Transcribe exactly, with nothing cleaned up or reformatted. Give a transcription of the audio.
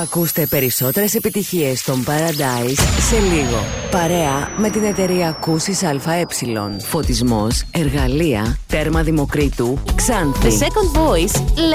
Ακούστε περισσότερες επιτυχίες στον Paradise σε λίγο. Παρέα με την εταιρεία Ακούσεις ΑΕ. Φωτισμός, εργαλεία, τέρμα Δημοκρίτου, Ξάνθη. The Second Voice